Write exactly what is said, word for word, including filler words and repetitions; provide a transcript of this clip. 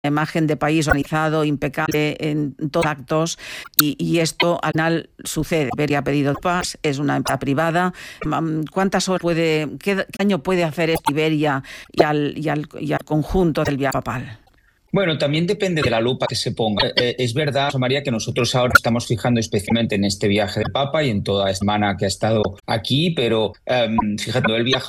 imagen de país organizado, impecable en todos los actos, y, y esto al final sucede. Iberia ha pedido paz, es una empresa privada. ¿Cuántas horas puede, qué daño puede hacer esto a Iberia y al, y, al, y al conjunto del viaje papal? Bueno, también depende de la lupa que se ponga. Eh, es verdad, María, que nosotros ahora estamos fijando especialmente en este viaje del Papa y en toda la semana que ha estado aquí, pero um, fíjate, el viaje